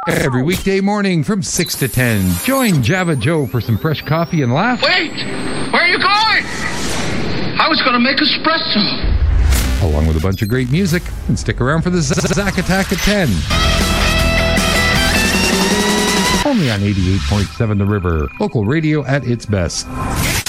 Every weekday morning from 6 to 10. Join Java Joe for some fresh coffee and laugh. Wait! Where are you going? I was going to make espresso. Along with a bunch of great music. And stick around for the Zack Attack at 10. Only on 88.7 The River. Local radio at its best.